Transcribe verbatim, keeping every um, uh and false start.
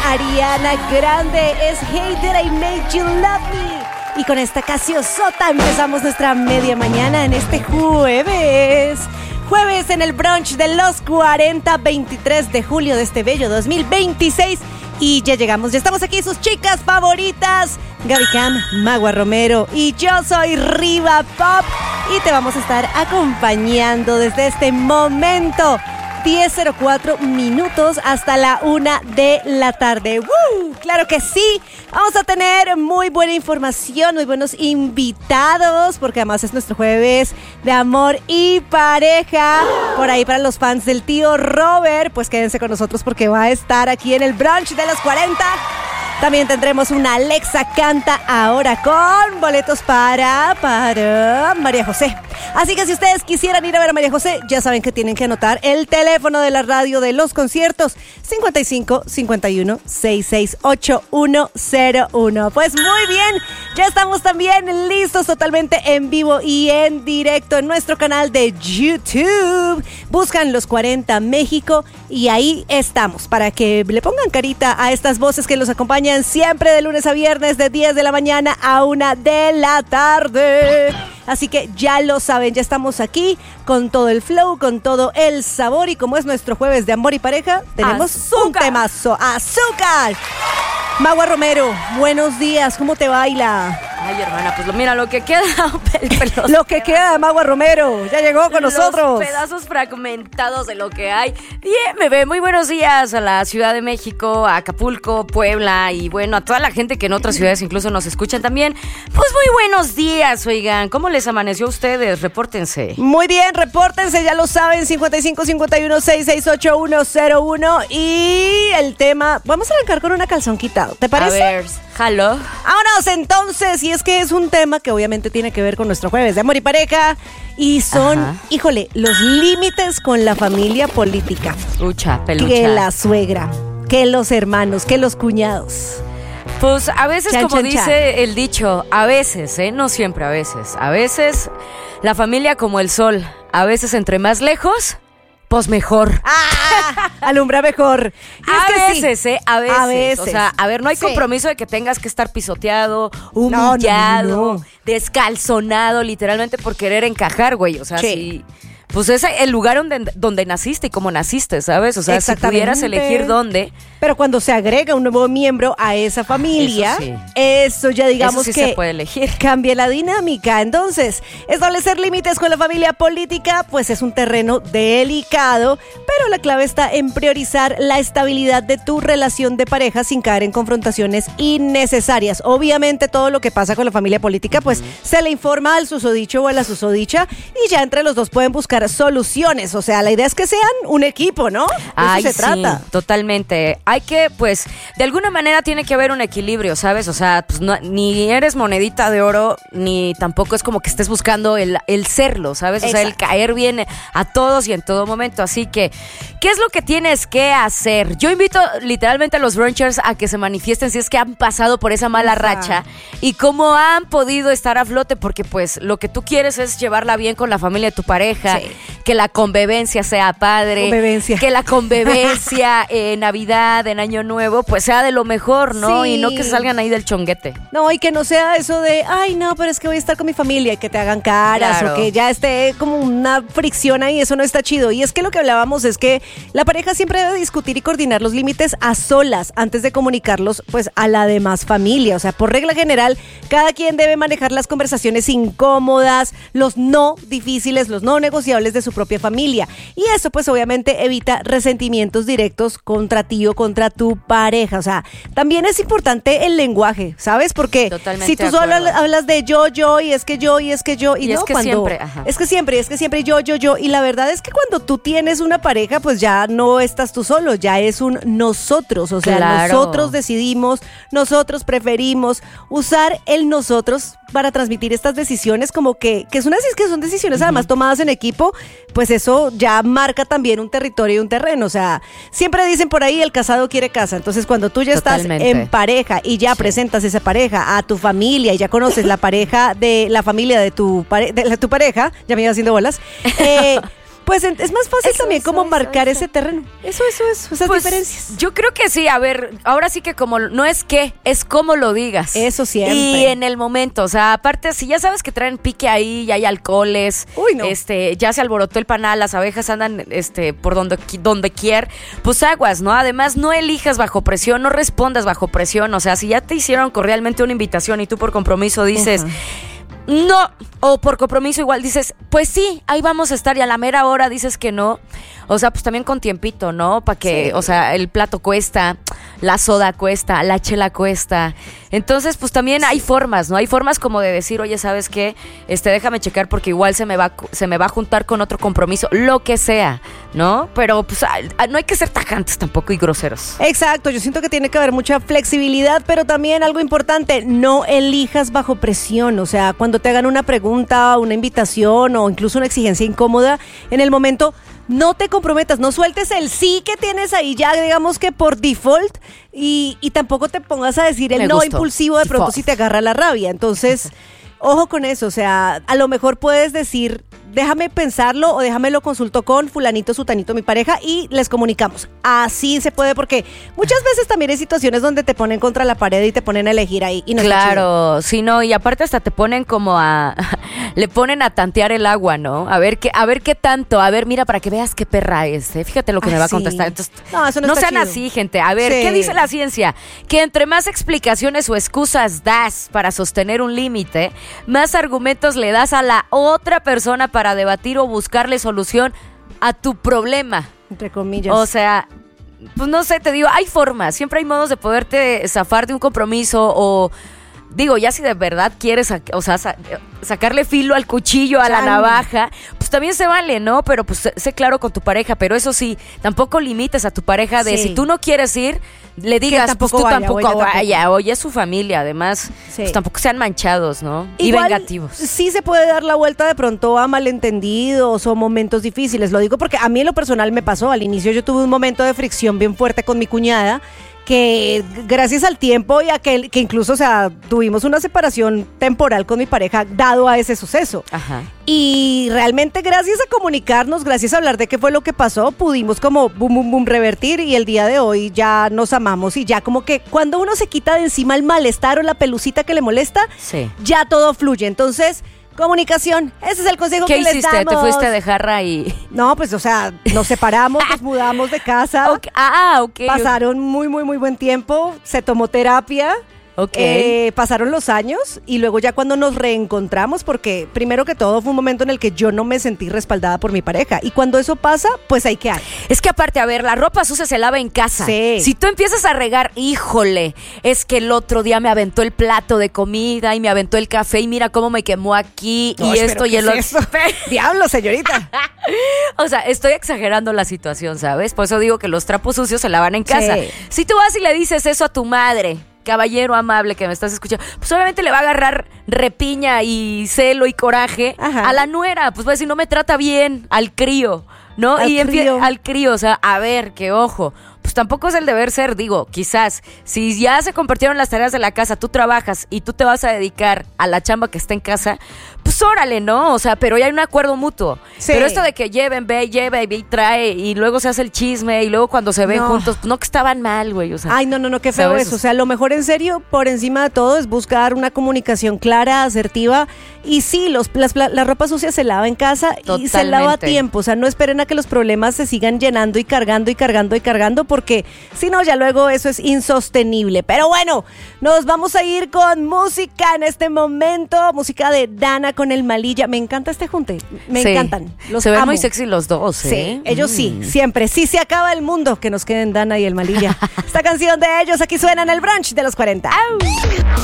Ariana Grande. Es Hey Did I Make You Love Me. Y con esta casiosota empezamos nuestra media mañana en este jueves. Jueves en el brunch de los cuarenta, veintitrés de julio de este bello dos mil veintiséis. Y ya llegamos, ya estamos aquí, sus chicas favoritas, Gaby Cam, Magua Romero y yo soy Riva Pop. Y te vamos a estar acompañando desde este momento. diez cero cuatro minutos hasta la una de la tarde. ¡Woo! Claro que sí. Vamos a tener muy buena información, muy buenos invitados, porque además es nuestro jueves de amor y pareja. Por ahí para los fans del tío Robert, pues quédense con nosotros porque va a estar aquí en el brunch de los cuarenta. También tendremos una Alexa Canta ahora con boletos para, para María José. Así que si ustedes quisieran ir a ver a María José, ya saben que tienen que anotar el teléfono de la radio de los conciertos: cincuenta y cinco, cincuenta y uno, sesenta y seis, ochenta y uno cero uno. Pues muy bien, ya estamos también listos totalmente en vivo y en directo en nuestro canal de YouTube. Buscan Los cuarenta México y ahí estamos para que le pongan carita a estas voces que los acompañan siempre de lunes a viernes de diez de la mañana a una de la tarde. Así que ya lo saben, ya estamos aquí con todo el flow, con todo el sabor, y como es nuestro jueves de amor y pareja, tenemos azúcar. Un temazo, azúcar. Magua Romero, buenos días, ¿cómo te baila? Ay, hermana, pues mira, lo que queda... El, lo que queda de Magua Romero, ya llegó con los nosotros. Los pedazos fragmentados de lo que hay. Bien, bebé, muy buenos días a la Ciudad de México, a Acapulco, Puebla, y bueno, a toda la gente que en otras ciudades incluso nos escuchan también. Pues muy buenos días, oigan, ¿cómo les amaneció a ustedes? Repórtense. Muy bien, repórtense, ya lo saben, cincuenta y cinco, cincuenta y uno, sesenta y seis, ochenta y uno cero uno. Y el tema, vamos a arrancar con una calzón quitado, ¿te parece? A ver, jalo. Vámonos entonces, y es que es un tema que obviamente tiene que ver con nuestro jueves de amor y pareja, y son, ajá, híjole, los límites con la familia política. Ucha, pelucha. Que la suegra, que los hermanos, que los cuñados. Pues a veces, chan, como chan, dice chan. el dicho, a veces, ¿eh? No siempre, a veces. A veces la familia como el sol, a veces entre más lejos, pues mejor. ¡Ah! Alumbra mejor. Y a es que veces, sí. ¿eh? A veces. A veces. O sea, a ver, no hay sí. compromiso de que tengas que estar pisoteado, humillado, no, no, no, no. descalzonado, literalmente por querer encajar, güey. O sea, sí. sí pues es el lugar donde, donde naciste y cómo naciste, ¿sabes? O sea, si pudieras elegir dónde. Pero cuando se agrega un nuevo miembro a esa familia, eso, sí. eso ya digamos eso sí que se puede elegir. Cambia la dinámica. Entonces, establecer límites con la familia política, pues es un terreno delicado, pero la clave está en priorizar la estabilidad de tu relación de pareja sin caer en confrontaciones innecesarias. Obviamente todo lo que pasa con la familia política, pues uh-huh. se le informa al susodicho o a la susodicha y ya entre los dos pueden buscar soluciones. O sea, la idea es que sean un equipo, ¿no? De Ay, eso se sí, trata. Totalmente. Hay que, pues, de alguna manera tiene que haber un equilibrio, ¿sabes? O sea, pues no, ni eres monedita de oro, ni tampoco es como que estés buscando el, el serlo, ¿sabes? O Exacto. sea, el caer bien a todos y en todo momento. Así que, ¿qué es lo que tienes que hacer? Yo invito literalmente a los brunchers a que se manifiesten si es que han pasado por esa mala Ajá. racha y cómo han podido estar a flote, porque pues lo que tú quieres es llevarla bien con la familia de tu pareja, sí. que la convivencia sea padre, convivencia. que la convivencia en Navidad, en Año Nuevo, pues sea de lo mejor, ¿no? Sí. Y no que salgan ahí del chonguete. No, y que no sea eso de, ay, no, pero es que voy a estar con mi familia y que te hagan caras claro. o que ya esté como una fricción ahí, eso no está chido. Y es que lo que hablábamos es que la pareja siempre debe discutir y coordinar los límites a solas antes de comunicarlos, pues, a la demás familia. O sea, por regla general, cada quien debe manejar las conversaciones incómodas, los no difíciles, los no negociables de su propia familia. Y eso, pues, obviamente evita resentimientos directos contra ti o contra tu pareja. O sea, también es importante el lenguaje, ¿sabes? Porque Totalmente si tú solo hablas de yo, yo, y es que yo, y es que yo, y, y no es que cuando, siempre, ajá. es que siempre, es que siempre yo, yo, yo, y la verdad es que cuando tú tienes una pareja, pues ya no estás tú solo, ya es un nosotros, o sea, claro. nosotros decidimos, nosotros preferimos usar el nosotros para transmitir estas decisiones, como que, que, es una, que son decisiones uh-huh. además tomadas en equipo, pues eso ya marca también un territorio y un terreno. O sea, siempre dicen por ahí, el casado quiere casa. Entonces, cuando tú ya Totalmente. estás en pareja y ya sí. presentas esa pareja a tu familia y ya conoces la pareja de la familia de tu, pare, de, de tu pareja, ya me iba haciendo bolas, eh, Pues es más fácil Eso, también eso, como eso, marcar eso. ese terreno. Eso, eso, eso, esas Pues, diferencias. Yo creo que sí, a ver, ahora sí que como no es qué, es cómo lo digas. Eso siempre. Y en el momento, o sea, aparte, si ya sabes que traen pique ahí, ya hay alcoholes, Uy, no. este, ya se alborotó el panal, las abejas andan este, por donde, donde quiera, pues aguas, ¿no? Además, no elijas bajo presión, no respondas bajo presión, o sea, si ya te hicieron cordialmente una invitación y tú por compromiso dices... Ajá. No, o por compromiso igual dices, pues sí, ahí vamos a estar y a la mera hora dices que no. O sea, pues también con tiempito, ¿no? Para que, Sí. o sea, el plato cuesta, la soda cuesta, la chela cuesta. Entonces, pues también hay formas, ¿no? Hay formas como de decir, oye, ¿sabes qué? Este, déjame checar porque igual se me va, se me va a juntar con otro compromiso, lo que sea, ¿no? Pero pues no hay que ser tajantes tampoco y groseros. Exacto, yo siento que tiene que haber mucha flexibilidad, pero también algo importante, no elijas bajo presión, o sea, cuando te hagan una pregunta, una invitación o incluso una exigencia incómoda, en el momento no te comprometas, no sueltes el sí que tienes ahí ya, digamos que por default, y, y tampoco te pongas a decir el Me no gustó. impulsivo de pronto Default. si te agarra la rabia, entonces... Ojo con eso, o sea, a lo mejor puedes decir, déjame pensarlo o déjame lo consulto con fulanito, sutanito, mi pareja y les comunicamos. Así se puede porque muchas veces también hay situaciones donde te ponen contra la pared y te ponen a elegir ahí. Y no está chido. Claro, sí, no, y aparte hasta te ponen como a, le ponen a tantear el agua, ¿no? A ver qué, a ver qué tanto, a ver, mira, para que veas qué perra es, ¿eh? Fíjate lo que Ay, me va a sí. contestar. Entonces, No, eso no no está sean chido. así, gente. A ver, Sí. ¿qué dice la ciencia? Que entre más explicaciones o excusas das para sostener un límite, más argumentos le das a la otra persona para debatir o buscarle solución a tu problema. Entre comillas. O sea, pues no sé, te digo, hay formas, siempre hay modos de poderte zafar de un compromiso o, digo, ya si de verdad quieres, sa- o sea, sa- sacarle filo al cuchillo, a la Chan. navaja, pues también se vale, ¿no? Pero pues sé, sé claro con tu pareja, pero eso sí, tampoco limites a tu pareja de Sí. si tú no quieres ir, le digas, pues tampoco tú vaya, tampoco o ella tampoco. vaya, oye, es su familia, además, Sí. pues tampoco sean manchados, ¿no? Y Igual, vengativos. sí se puede dar la vuelta de pronto a malentendidos o momentos difíciles. Lo digo porque a mí en lo personal me pasó. Al inicio yo tuve un momento de fricción bien fuerte con mi cuñada que gracias al tiempo y a que, que incluso, o sea, tuvimos una separación temporal con mi pareja dado a ese suceso. Ajá. Y realmente gracias a comunicarnos, gracias a hablar de qué fue lo que pasó, pudimos como boom, boom, boom revertir y el día de hoy ya nos amamos y ya como que cuando uno se quita de encima el malestar o la pelucita que le molesta, Sí. ya todo fluye. Entonces, comunicación, ese es el consejo ¿Qué que les hiciste? damos. ¿Te fuiste de jarra y...? No, pues, o sea, nos separamos, nos mudamos de casa, Ok, Ah, ok. pasaron muy, muy, muy buen tiempo, se tomó terapia. Ok. Eh, pasaron los años y luego ya cuando nos reencontramos, porque primero que todo fue un momento en el que yo no me sentí respaldada por mi pareja y cuando eso pasa, pues hay que hay. Es que aparte, a ver, la ropa sucia se lava en casa. Sí. Si tú empiezas a regar, híjole, es que el otro día me aventó el plato de comida y me aventó el café y mira cómo me quemó aquí y esto y el otro. Diablo, señorita. O sea, estoy exagerando la situación, ¿sabes? Por eso digo que los trapos sucios se lavan en casa. Sí. Si tú vas y le dices eso a tu madre, caballero amable que me estás escuchando, pues obviamente le va a agarrar repiña y celo y coraje Ajá. a la nuera. Pues va a decir, no me trata bien al crío, ¿no? Al y empie- crío. al crío, o sea, a ver, que ojo. Pues tampoco es el deber ser, digo, quizás, si ya se compartieron las tareas de la casa, tú trabajas y tú te vas a dedicar a la chamba que está en casa, pues órale, ¿no? O sea, pero ya hay un acuerdo mutuo. Sí. Pero esto de que lleven, ve, lleva y ve y trae, y luego se hace el chisme, y luego cuando se ven No. juntos, pues no que estaban mal, güey, o sea. Ay, no, no, no, qué feo ¿sabes? eso. O sea, lo mejor en serio, por encima de todo, es buscar una comunicación clara, asertiva. Y sí, los, las, la ropa sucia se lava en casa y se lava a Totalmente. tiempo. O sea, no esperen a que los problemas se sigan llenando y cargando y cargando y cargando, porque si no, ya luego eso es insostenible. Pero bueno, nos vamos a ir con música en este momento. Música de Dana con el Malilla. Me encanta este junte. Me Sí. encantan. Los se ven amo. muy sexy los dos, Sí, ¿eh? ellos Mm. sí, siempre. Sí se acaba el mundo, que nos queden Dana y el Malilla. Esta canción de ellos aquí suena en el brunch de los cuarenta.